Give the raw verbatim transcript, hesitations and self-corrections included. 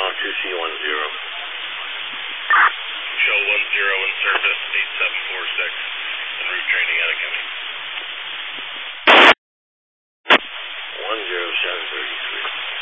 uh, two C one zero. Shell one zero in service, eight seven four six, en route training out of County.